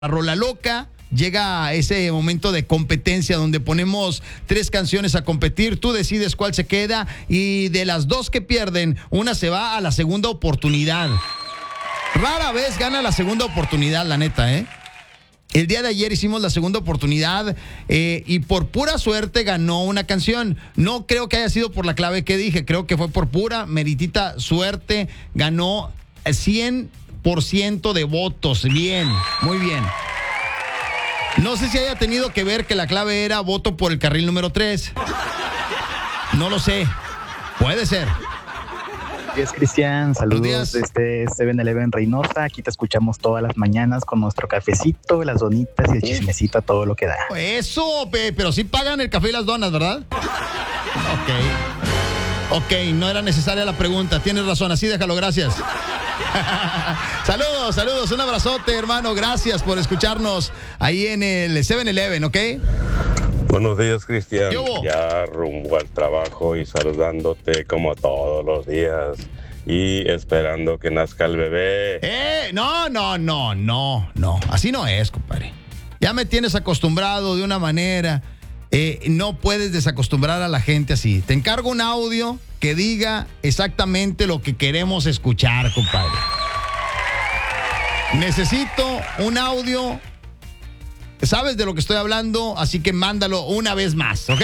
Rola Loca. Llega ese momento de competencia donde ponemos 3 canciones a competir, tú decides cuál se queda y de las 2 que pierden, una se va a la segunda oportunidad. Rara vez gana la segunda oportunidad, la neta, ¿eh? El día de ayer hicimos la segunda oportunidad y por pura suerte ganó una canción. No creo que haya sido por la clave que dije, creo que fue por pura meritita suerte. Ganó 100% de votos. Bien, muy bien. No sé si haya tenido que ver que la clave era voto por el carril número 3. No lo sé. Puede ser. Buenos días, Cristian. Saludos desde 7-Eleven Reynosa. Aquí te escuchamos todas las mañanas con nuestro cafecito, las donitas y el chismecito a todo lo que da. Eso, pero sí pagan el café y las donas, ¿verdad? Ok, no era necesaria la pregunta. Tienes razón, así déjalo, gracias. Saludos, un abrazote, hermano. Gracias por escucharnos ahí en el 7-Eleven, ¿ok? Buenos días, Cristian. Ya rumbo al trabajo y saludándote como todos los días y esperando que nazca el bebé. No. Así no es, compadre. Ya me tienes acostumbrado de una manera. No puedes desacostumbrar a la gente así. Te encargo un audio que diga exactamente lo que queremos escuchar, compadre. Necesito un audio. Sabes de lo que estoy hablando, así que mándalo una vez más, ¿ok?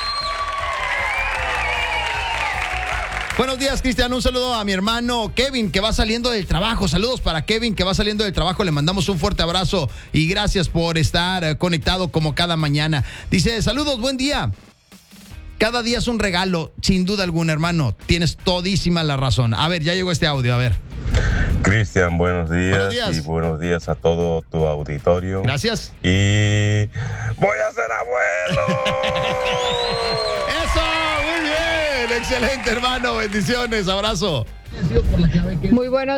Buenos días, Cristian. Un saludo a mi hermano Kevin, que va saliendo del trabajo. Saludos para Kevin, que va saliendo del trabajo. Le mandamos un fuerte abrazo y gracias por estar conectado como cada mañana. Dice, saludos, buen día. Cada día es un regalo, sin duda alguna, hermano. Tienes todísima la razón. A ver, ya llegó este audio, a ver. Cristian, buenos días y buenos días a todo tu auditorio. Gracias. Y voy a ser abuelo. ¡Eso! Muy bien. Excelente, hermano. Bendiciones. Abrazo. Muy buenos